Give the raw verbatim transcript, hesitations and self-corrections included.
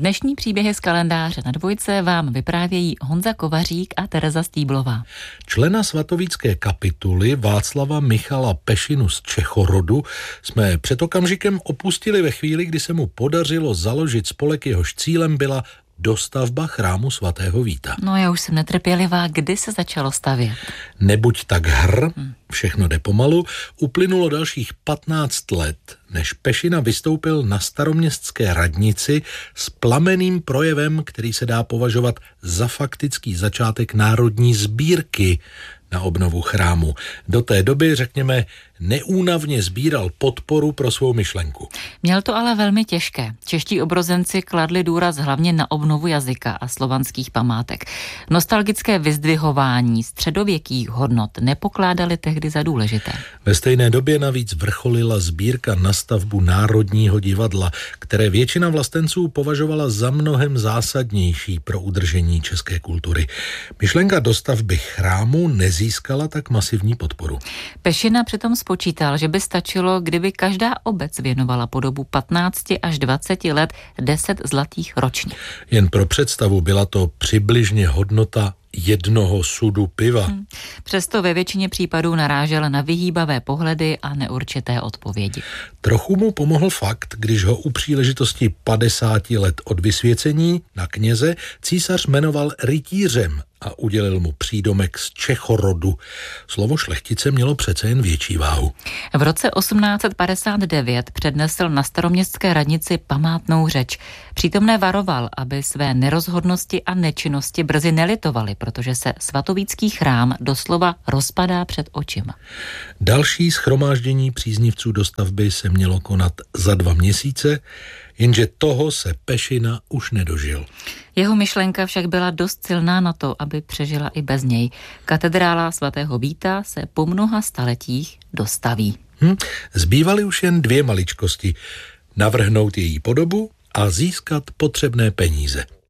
Dnešní příběhy z kalendáře na Dvojce vám vyprávějí Honza Kovařík a Tereza Stýblová. Člena svatovícké kapituly Václava Michala Pešinu z Čechorodu jsme před okamžikem opustili ve chvíli, kdy se mu podařilo založit spolek, jehož cílem byla dostavba chrámu svatého Víta. No já už jsem netrpělivá, kdy se začalo stavět. Nebuď tak hr, všechno jde pomalu, uplynulo dalších patnáct let, než Pešina vystoupil na staroměstské radnici s plamenným projevem, který se dá považovat za faktický začátek národní sbírky na obnovu chrámu. Do té doby, řekněme, neúnavně sbíral podporu pro svou myšlenku. Měl to ale velmi těžké. Čeští obrozenci kladli důraz hlavně na obnovu jazyka a slovanských památek. Nostalgické vyzdvihování středověkých hodnot nepokládali tehdy za důležité. Ve stejné době navíc vrcholila sbírka na stavbu Národního divadla, které většina vlastenců považovala za mnohem zásadnější pro udržení české kultury. Myšlenka dostavby chrámu nezískala tak masivní podporu. Pešina přitom spočítal, že by stačilo, kdyby každá obec věnovala po dobu patnáct až dvacet let deset zlatých ročně. Jen pro představu byla to přibližně hodnota jednoho sudu piva. Hmm. Přesto ve většině případů narážel na vyhýbavé pohledy a neurčité odpovědi. Trochu mu pomohl fakt, když ho u příležitosti padesáti let od vysvěcení na kněze císař jmenoval rytířem a udělil mu přídomek z Čechorodu. Slovo šlechtice mělo přece jen větší váhu. V roce osmnáct padesát devět přednesl na staroměstské radnici památnou řeč. Přítomné varoval, aby své nerozhodnosti a nečinnosti brzy nelitovali, protože se svatovícký chrám doslova rozpadá před očima. Další shromáždění příznivců dostavby se mělo konat za dva měsíce, jenže toho se Pešina už nedožil. Jeho myšlenka však byla dost silná na to, aby přežila i bez něj. Katedrála svatého Víta se po mnoha staletích dostaví. Hm, zbývaly už jen dvě maličkosti. Navrhnout její podobu a získat potřebné peníze.